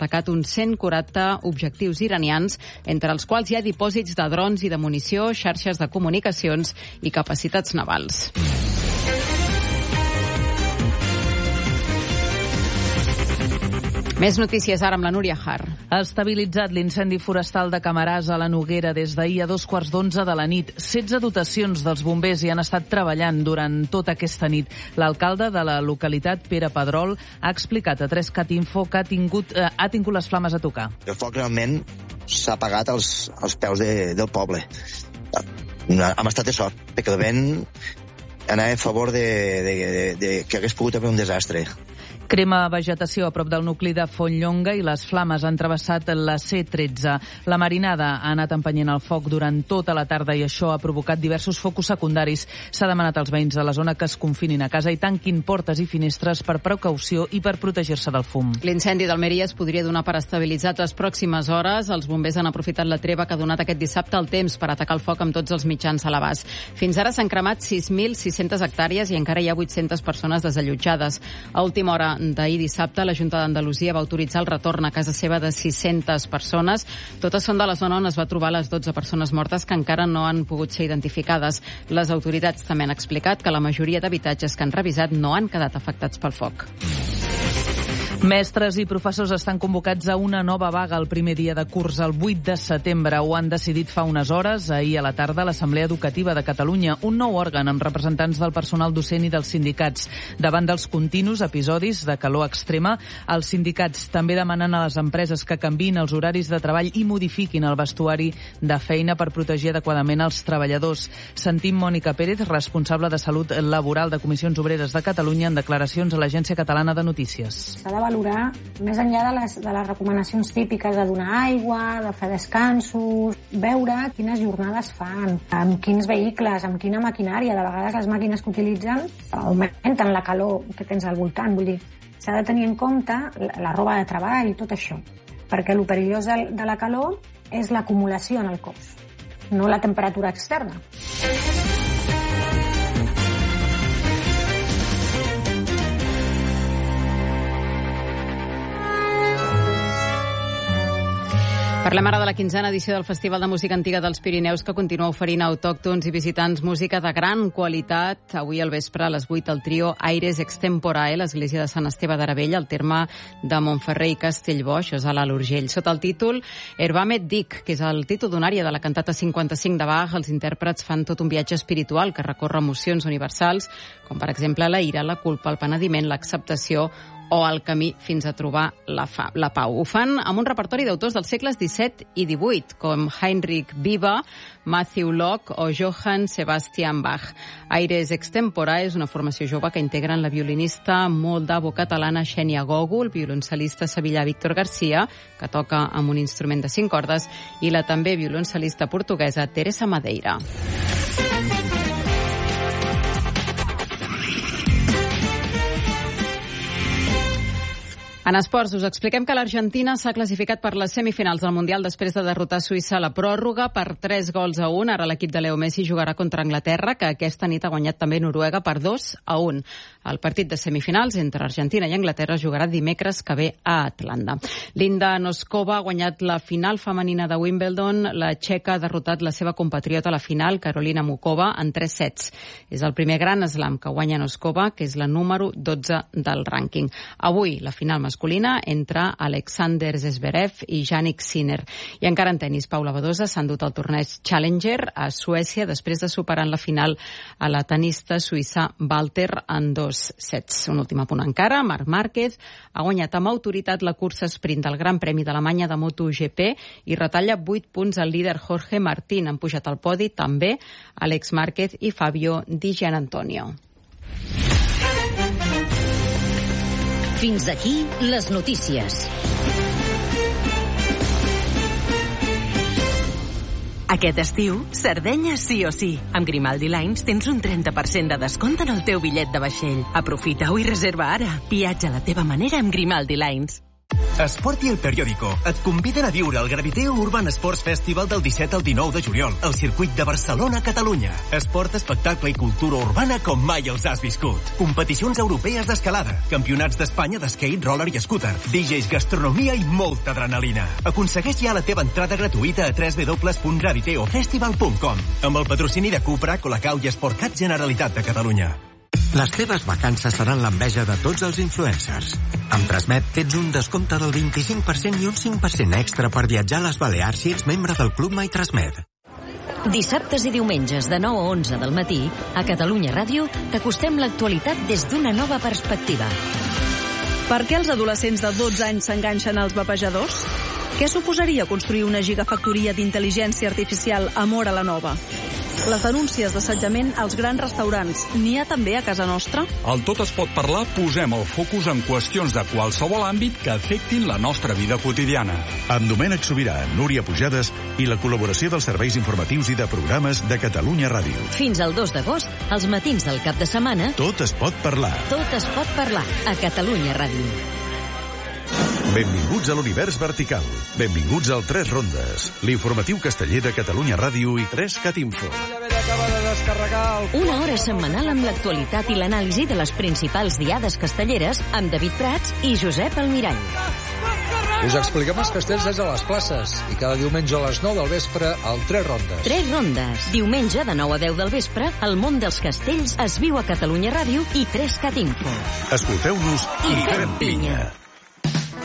atacat uns 140 objectius iranians, entre els quals hi ha dipòsits de drons i de munició, xarxes de comunicacions i capacitats navals. Més notícies ara amb la Núria Har. Ha estabilitzat l'incendi forestal de Camaràs a la Noguera des d'ahir a 11:15 de la nit. 16 dotacions dels bombers hi han estat treballant durant tota aquesta nit. L'alcalde de la localitat, Pere Pedrol, ha explicat a 3CAT-Info que ha tingut les flames a tocar. El foc realment s'ha apagat als peus del poble. Hem estat de sort, perquè el vent anava a favor de que hagués pogut haver un desastre. Crema vegetació a prop del nucli de Fontlonga i les flames han travessat la C13. La marinada ha anat empenyent el foc durant tota la tarda i això ha provocat diversos focus secundaris. S'ha demanat als veïns de la zona que es confinin a casa i tanquin portes i finestres per precaució i per protegir-se del fum. L'incendi d'Almeria es podria donar per estabilitzat les pròximes hores. Els bombers han aprofitat la treva que ha donat aquest dissabte el temps per atacar el foc amb tots els mitjans a l'abast. Fins ara s'han cremat 6.600 hectàrees i encara hi ha 800 persones desallotjades. A última hora d'ahir dissabte, la Junta d'Andalusia va autoritzar el retorn a casa seva de 600 persones. Totes són de la zona on es va trobar les 12 persones mortes que encara no han pogut ser identificades. Les autoritats també han explicat que la majoria d'habitatges que han revisat no han quedat afectats pel foc. Mestres i professors estan convocats a una nova vaga el primer dia de curs, el 8 de setembre. Ho han decidit fa unes hores, ahir a la tarda, l'Assemblea Educativa de Catalunya, un nou òrgan amb representants del personal docent i dels sindicats. Davant dels continus episodis de calor extrema, els sindicats també demanen a les empreses que canviïn els horaris de treball i modifiquin el vestuari de feina per protegir adequadament els treballadors. Sentim Mònica Pérez, responsable de Salut Laboral de Comissions Obreres de Catalunya, en declaracions a l'Agència Catalana de Notícies. S'ha de valorar, més enllà de les recomanacions típiques de donar aigua, de fer descansos, veure quines jornades fan, amb quins vehicles, amb quina maquinària. De vegades les màquines que utilitzen augmenten la calor que tens al voltant. Vull dir, s'ha de tenir en compte la roba de treball i tot això, perquè el perillós de la calor és l'acumulació en el cos, no la temperatura externa. Parlem ara de la 15a edició del Festival de Música Antiga dels Pirineus, que continua oferint a autòctons i visitants música de gran qualitat. Avui al vespre, a les 8, el trio Aires Extemporae, l'església de Sant Esteve d'Aravella, al terme de Montferrer i Castellbò, això és a l'Alt Urgell. Sota el títol Erbamet Dic, que és el títol d'unària de la cantata 55 de Bach, els intèrprets fan tot un viatge espiritual que recorre emocions universals, com per exemple la ira, la culpa, el penediment, l'acceptació o el camí fins a trobar la pau. Ho fan amb un repertori d'autors dels segles XVII i XVIII, com Heinrich Biber, Matthew Locke o Johann Sebastian Bach. Aires Extemporae és una formació jove que integren la violinista moldavo-catalana Xènia Gogol, el violoncel·lista sevillà Víctor García, que toca amb un instrument de 5 cordes, i la també violoncel·lista portuguesa Teresa Madeira. En esports, us expliquem que l'Argentina s'ha classificat per les semifinals del Mundial després de derrotar Suïssa a la pròrroga per 3-1. Ara l'equip de Leo Messi jugarà contra Anglaterra, que aquesta nit ha guanyat també Noruega per 2-1. El partit de semifinals entre Argentina i Anglaterra jugarà dimecres que ve a Atlanta. Linda Noskova ha guanyat la final femenina de Wimbledon. La txeca ha derrotat la seva compatriota a la final, Karolina Mukova, en 3 sets. És el primer gran slam que guanya Noskova, que és la número 12 del rànquing. Avui, la final masculina entre Alexander Zverev i Jannik Sinner. I encara en tenis, Paula Badosa s'ha endut al torneig Challenger a Suècia després de superar en la final a la tenista suïssa Walter en 2 sets. Un últim apunt encara, Marc Márquez ha guanyat amb autoritat la cursa sprint del Gran Premi d'Alemanya de MotoGP i retalla 8 punts al líder Jorge Martín. Han pujat al podi també Alex Márquez i Fabio Di Gianantonio. Fins aquí les notícies. Aquest estiu, Sardenya sí o sí. Amb Grimaldi Lines tens un 30% de descompte en el teu bitllet de vaixell. Aprofita-ho i reserva ara. Viatja a la teva manera amb Grimaldi Lines. Esport i El Periódico et conviden a viure el Graviteo Urban Sports Festival del 17 al 19 de juliol al circuit de Barcelona, Catalunya. Esport, espectacle i cultura urbana com mai els has viscut. Competicions europees d'escalada, campionats d'Espanya d'skate, roller i scooter, DJs, gastronomia i molta adrenalina. Aconsegueix ja la teva entrada gratuïta a www.graviteofestival.com amb el patrocini de Cupra, Colacau i Sportcat Generalitat de Catalunya. Les teves vacances seran l'enveja de tots els influencers. Amb Transmet tens un descompte del 25% i un 5% extra per viatjar a les Balears si ets membre del Club My Transmet. Dissabtes i diumenges de 9 a 11 del matí, a Catalunya Ràdio, t'acostem l'actualitat des d'una nova perspectiva. Per què els adolescents de 12 anys s'enganxen als vapejadors? Què suposaria construir una gigafactoria d'intel·ligència artificial a Móra la Nova? Les denúncies d'assetjament als grans restaurants, n'hi ha també a casa nostra? Al Tot es pot parlar posem el focus en qüestions de qualsevol àmbit que afectin la nostra vida quotidiana. Amb Domènec Sobirà, Núria Pujades i la col·laboració dels serveis informatius i de programes de Catalunya Ràdio. Fins al 2 d'agost, als matins del cap de setmana... Tot es pot parlar. Tot es pot parlar a Catalunya Ràdio. Benvinguts a l'univers vertical. Benvinguts al 3 Rondes, l'informatiu casteller de Catalunya Ràdio i 3Cat Info. Una hora setmanal amb l'actualitat i l'anàlisi de les principals diades castelleres amb David Prats i Josep Almirall. Us expliquem els castells des de les places i cada diumenge a les 9 del vespre al 3 Rondes. 3 Rondes. Diumenge de 9 a 10 del vespre, el món dels castells es viu a Catalunya Ràdio i 3Cat Info. Escolteu-nos i fem pinya.